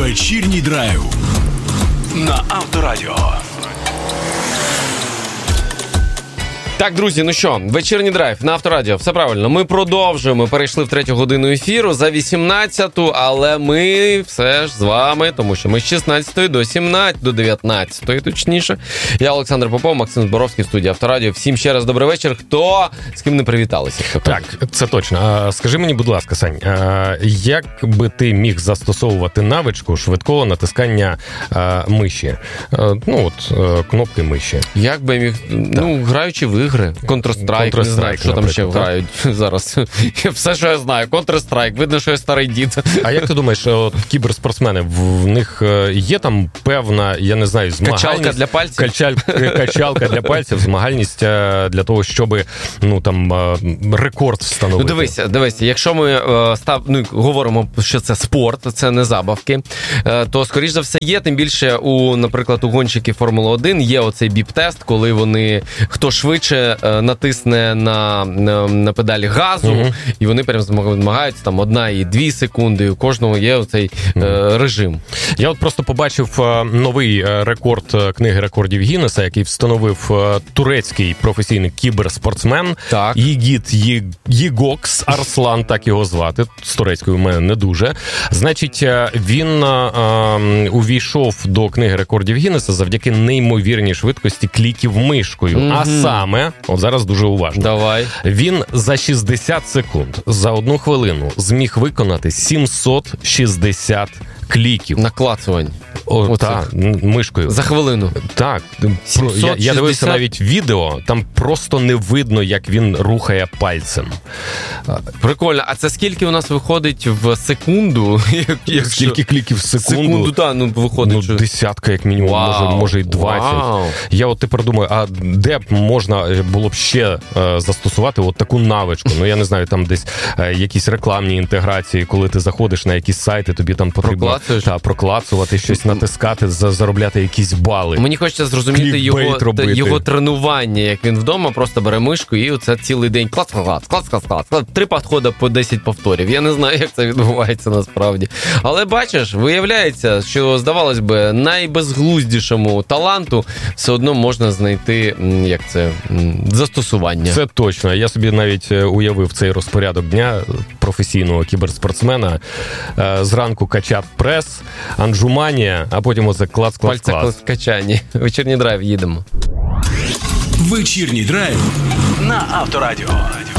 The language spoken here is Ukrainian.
Вечірній драйв на Авторадіо. Так, друзі, ну що, вечірній драйв на Авторадіо, все правильно, ми продовжуємо, перейшли в 3-ю годину ефіру за 18-ту, але ми все ж з вами, тому що ми з 16-ї до 19-ї, точніше. Я Олександр Попов, Максим Зборовський в студії Авторадіо. Всім ще раз добрий вечір. Хто з ким не привіталися? Так, це точно. Скажи мені, будь ласка, Сань, як би ти міг застосовувати навичку швидкого натискання миші? Кнопки миші. Як би міг, граючи в ігри. Counter-Strike, не знаю, що там ще грають зараз. Все, що я знаю. Counter-Strike, видно, що я старий дід. А як ти думаєш, от кіберспортсмени, в них є там певна, я не знаю, змагальність? Качалка для пальців? Качалка для пальців, змагальність для того, щоб, рекорд встановити. Дивися, якщо ми говоримо, що це спорт, це не забавки, то, скоріш за все, є, тим більше, наприклад, у гонщиків Формули-1 є оцей біп-тест, коли вони, хто швидше натисне на педалі газу, і вони прям змагаються там 1 і 2 секунди, у кожного є оцей режим. Я от просто побачив новий рекорд книги рекордів Гіннеса, який встановив турецький професійний кіберспортсмен Єгіт Єгокс Арслан, так його звати, з турецькою в мене не дуже. Значить, він увійшов до книги рекордів Гіннеса завдяки неймовірній швидкості кліків мишкою, а саме, от зараз дуже уважно. Давай. Він за 60 секунд, за 1 хвилину зміг виконати 760 кліків. Наклацувань. Мишкою. За хвилину. Так. Я дивився навіть відео, там просто не видно, як він рухає пальцем. Прикольно. А це скільки у нас виходить в секунду? Скільки кліків в секунду? Виходить. Десятка, як мінімум, може і 20. Я от тепер думаю, а де б можна було б ще застосувати от таку навичку? Я не знаю, там десь якісь рекламні інтеграції, коли ти заходиш на якісь сайти, тобі там потрібно проклацувати, щось натискати, заробляти якісь бали. Мені хочеться зрозуміти його тренування, як він вдома просто бере мишку і оце цілий день клац. 3 підходи по 10 повторів. Я не знаю, як це відбувається насправді. Але бачиш, виявляється, що, здавалось би, найбезглуздішому таланту все одно можна знайти, застосування. Це точно. Я собі навіть уявив цей розпорядок дня професійного кіберспортсмена. Зранку качап прес, анжуманія, а потім оце клац. Пальця качані. Вечірній драйв їдемо. Вечірній драйв на Авторадіо.